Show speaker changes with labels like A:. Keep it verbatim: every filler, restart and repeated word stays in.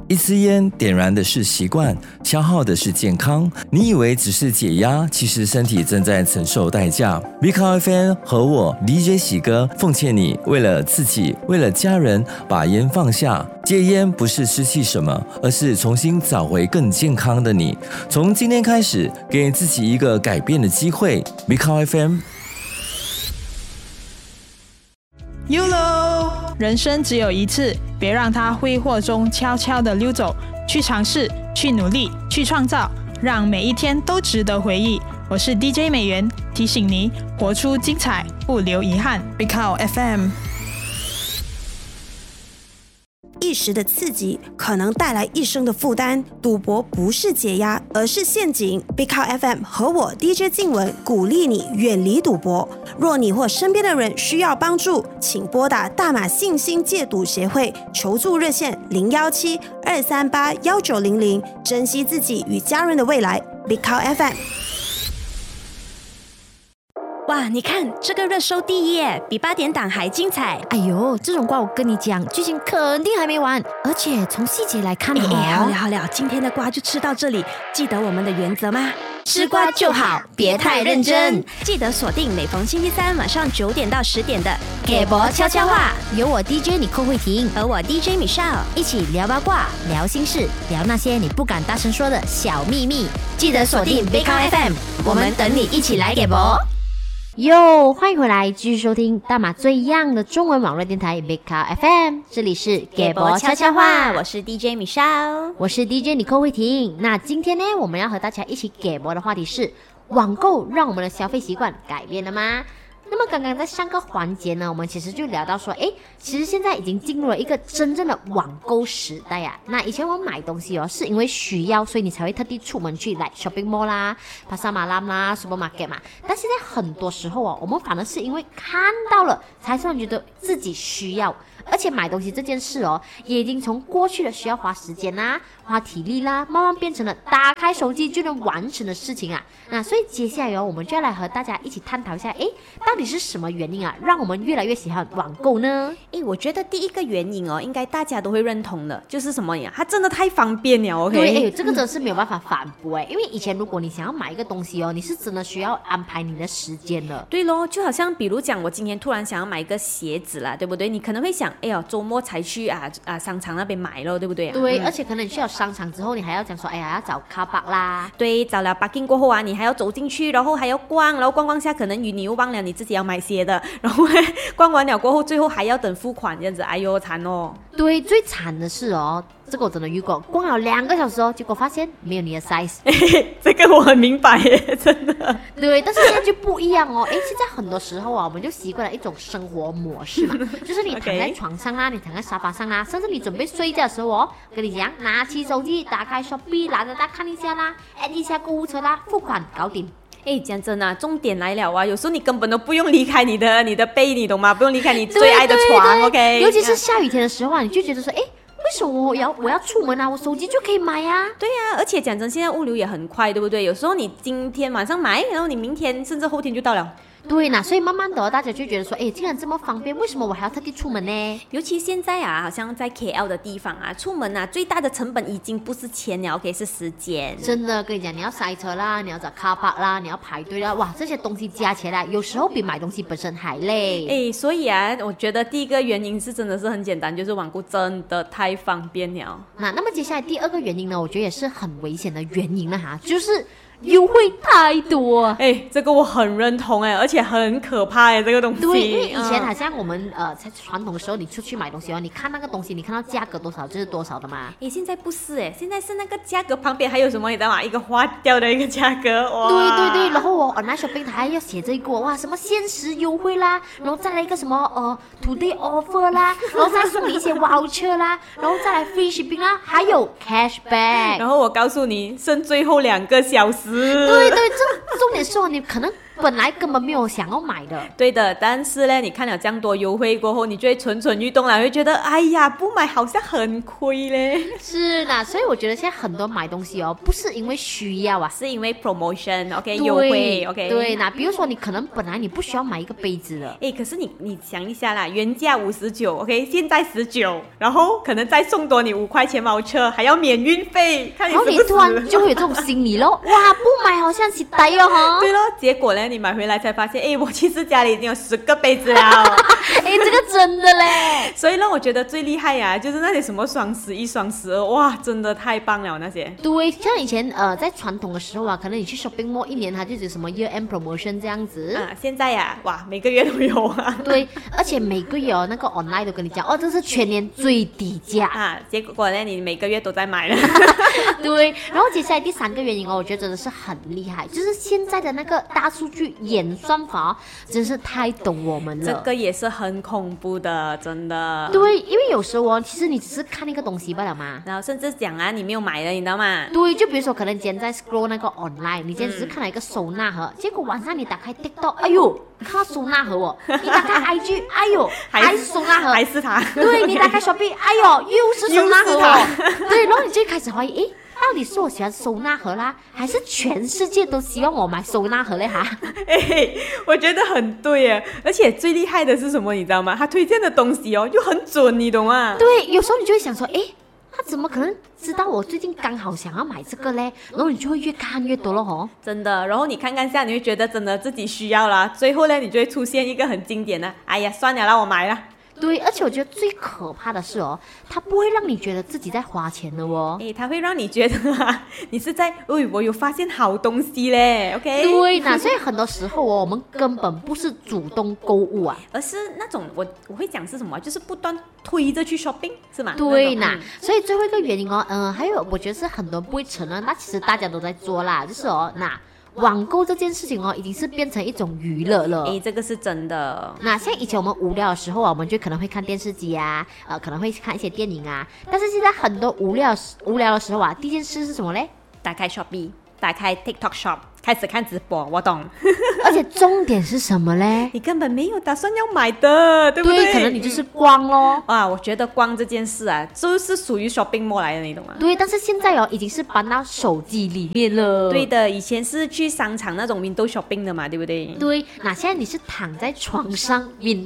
A: 一支烟点燃的是习惯，消耗的是健康。你以为只是解压，其实身体正在承受代价。B C A F M 和我 D J 喜哥奉劝你，为了自己，为了家人，把烟放下。戒烟不是失去什么，而是重新找回更健康的你。从今天开始，给自己一个改变的机会。B C A F M。Y O L O，
B: 人生只有一次，别让它挥霍中悄悄地溜走。去尝试，去努力，去创造，让每一天都值得回忆。我是 D J 美元，提醒你活出精彩，不留遗憾。B C A F M。
C: 一时的刺激可能带来一生的负担，赌博不是解压，而是陷阱。B C A F M 和我 D J 静文鼓励你远离赌博。若你或身边的人需要帮助，请拨打大马信心戒赌协会求助热线零一七二三八一九零零，珍惜自己与家人的未来。B C A F M。哇，你看这个热搜第一耶，比八点档还精彩。
D: 哎呦，这种瓜我跟你讲，剧情肯定还没完，而且从细节来看哦。
C: 哎，好了好了，今天的瓜就吃到这里，记得我们的原则吗？
D: 吃瓜就好，别太认真。
C: 记得锁定每逢星期三晚上九点到十点的
D: 给博悄悄话，有我 D J 你寇慧婷
C: 和我 D J Michelle
D: 一起聊八卦、聊心事、聊那些你不敢大声说的小秘密。记得锁定 B C A F M， 我们等你一起来给博。哟，欢迎回来，继续收听大马最样的中文网络电台 B C A F M， 这里是给博悄悄话，
C: 我是 D J Michelle，
D: 我是 D J 李寇慧婷。那今天呢，我们要和大家一起给博的话题是：网购让我们的消费习惯改变了吗？那么刚刚在上个环节呢，我们其实就聊到说，诶，其实现在已经进入了一个真正的网购时代呀。那以前我们买东西哦，是因为需要，所以你才会特地出门去来 shopping mall 啦、pasar malam 啦、supermarket 嘛。但现在很多时候哦，我们反而是因为看到了，才突然觉得自己需要。而且买东西这件事哦，也已经从过去的需要花时间啦、花体力啦，慢慢变成了打开手机就能完成的事情啊。那所以接下来哦，我们就要来和大家一起探讨一下，诶，到底是什么原因啊，让我们越来越喜欢网购呢？
E: 诶，我觉得第一个原因哦，应该大家都会认同的，就是什么呀？它真的太方便了 ，OK？
D: 对，诶，这个真的是没有办法反驳诶，因为以前如果你想要买一个东西哦，你是真的需要安排你的时间的。
E: 对咯，就好像比如讲，我今天突然想要买一个鞋子啦，对不对？你可能会想，哎呦，周末才去啊啊商场那边买咯，对不对、啊？
D: 对、
E: 嗯，
D: 而且可能你去了商场之后，你还要讲说，哎呀，要找 car park 啦。
E: 对，找了 parking 过后啊，你还要走进去，然后还要逛，然后逛逛下，可能你又忘了你自己要买鞋的，然后逛完了过后，最后还要等付款这样子，哎呦惨哦。
D: 对，最惨的是哦，这个我真的遇过，逛了两个小时哦，结果发现没有你的 size。
E: 这个我很明白耶，真的。
D: 对，但是现在就不一样哦。诶，现在很多时候啊，我们就习惯了一种生活模式嘛，就是你躺在床上啦， okay. 你躺在沙发上啦，甚至你准备睡觉的时候哦，跟你讲，拿起手机，打开 Shopee， 拿着它看一下啦，按一下购物车啦，付款搞定。
E: 哎，讲真啊，重点来了啊！有时候你根本都不用离开你的你的被，你懂吗？不用离开你最爱的床 ，OK？
D: 尤其是下雨天的时候啊，你就觉得说，哎，为什么我要我要出门啊？我手机就可以买啊？
E: 对啊，而且讲真，现在物流也很快，对不对？有时候你今天晚上买，然后你明天甚至后天就到了。
D: 对呐，所以慢慢的大家就觉得说，哎，既然这么方便，为什么我还要特地出门呢？
E: 尤其现在啊，好像在 K L 的地方啊，出门啊，最大的成本已经不是钱了 ，OK， 是时间。
D: 真的跟你讲，你要塞车啦，你要找 car park 啦，你要排队啦，哇，这些东西加起来，有时候比买东西本身还累。
E: 哎，所以啊，我觉得第一个原因是真的是很简单，就是网购真的太方便了。
D: 那那么接下来第二个原因呢，我觉得也是很危险的原因了哈，就是优惠太多。
E: 哎，这个我很认同哎，而且很可怕哎，这个东西。
D: 对，因为以前好像我们、嗯、呃在传统的时候，你出去买东西哦，你看那个东西，你看到价格多少就是多少的嘛。
E: 哎，现在不是哎，现在是那个价格旁边还有什么你知道吗？一个划掉的一个价格。哇，
D: 对对对，然后我 online shopping 它还要写这个哇什么限时优惠啦，然后再来一个什么呃 today offer 啦，然后再送你一些 voucher 啦，然后再来 free shipping 啦，还有 cashback。
E: 然后我告诉你，剩最后两个小时。
D: 对对，这重点是哦，你可能本来根本没有想要买的。
E: 对的，但是呢，你看了这样多优惠过后，你就会蠢蠢欲动了，会觉得哎呀，不买好像很亏嘞。
D: 是的，所以我觉得现在很多买东西哦，不是因为需要啊，
E: 是因为 promotion，OK，、okay,
D: 对
E: 优惠 ，OK。
D: 对，那比如说你可能本来你不需要买一个杯子的。
E: 哎，可是你你想一下啦，原价五十九 ，OK， 现在十九，然后可能再送多你五块钱毛车，还要免运费，看你
D: 然后你
E: 是不是
D: 突然就会有这种心理咯，哇，不买好像是呆哦哈。
E: 对咯，结果呢，你买回来才发现，哎，我其实家里已经有十个杯子了。
D: 哎，这个真的嘞。
E: 所以让我觉得最厉害呀、啊，就是那些什么双十一、双十二，哇，真的太棒了那些。
D: 对，像以前呃，在传统的时候啊，可能你去 shopping mall 一年它就有什么 year end promotion 这样子。
E: 啊，现在呀、啊，哇，每个月都有啊。
D: 对，而且每个月哦，那个 online 都跟你讲，哦，这是全年最低价。
E: 啊，结果呢，你每个月都在买了。
D: 对，然后接下来第三个原因哦，我觉得真的是很厉害，就是现在的那个大数据演算法、哦，真是太懂我们了。
E: 这个也是很恐怖的，真的。
D: 对，因为有时候哦，其实你只是看一个东西罢了嘛。
E: 然后甚至讲啊，你没有买的，你知道吗？
D: 对，就比如说可能今天在 scroll 那个 online， 你今天只是看了一个收纳盒，结果晚上你打开 TikTok， 哎呦，看到收纳盒哦，你打开 I G， 哎呦，还是收纳盒，
E: 还是它。
D: 对，你打开 Shopee， 哎呦，又是收纳盒哦。对，然后你就开始怀疑，诶，到底是我喜欢收纳盒啦，还是全世界都希望我买收纳盒嘞哈？
E: 哎，我觉得很对耶，而且最厉害的是什么，你知道吗？他推荐的东西哦，又很准，你懂吗？
D: 对，有时候你就会想说，诶，他怎么可能知道我最近刚好想要买这个嘞？然后你就会越看越多了哦。
E: 真的，然后你看看下，你会觉得真的自己需要啦。最后呢，你就会出现一个很经典的，哎呀，算了啦，我买了。
D: 对，而且我觉得最可怕的是哦，它不会让你觉得自己在花钱的哦。
E: 诶，它会让你觉得啊，你是在，喂，我有发现好东西嘞 ，OK？
D: 对呢，所以很多时候哦，我们根本不是主动购物啊，
E: 而是那种我我会讲是什么，就是不断推着去 shopping， 是吗？
D: 对呢，
E: 嗯、
D: 所以最后一个原因哦，嗯、呃，还有我觉得是很多人不会承认，那其实大家都在做啦，就是哦，那。网购这件事情哦，已经是变成一种娱乐了。
E: 诶，这个是真的。
D: 那像以前我们无聊的时候啊，我们就可能会看电视机啊，呃，可能会看一些电影啊。但是现在很多无聊无聊的时候啊，第一件事是什么嘞？
E: 打开 Shopee， 打开 TikTok Shop， 开始看直播。我懂。
D: 而且重点是什么嘞？
E: 你根本没有打算要买的，对不对？
D: 对，可能你就是逛咯。
E: 啊，我觉得逛这件事啊，就是属于 shopping mall 来的，你懂吗？
D: 对，但是现在哦，已经是搬到手机里面了。
E: 对的，以前是去商场那种 window shopping 的嘛，对不对？
D: 对，那现在你是躺在床上 window